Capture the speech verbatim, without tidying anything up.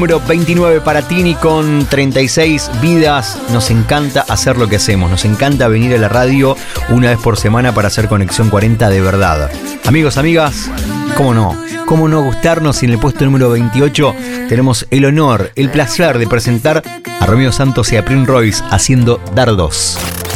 Número veintinueve para Tini con treinta y seis vidas. Nos encanta hacer lo que hacemos. Nos encanta venir a la radio una vez por semana para hacer Conexión cuarenta de verdad. Amigos, amigas, ¿cómo no? ¿Cómo no gustarnos? Y en el puesto número veintiocho tenemos el honor, el placer de presentar a Romeo Santos y a Prince Royce haciendo Dardos.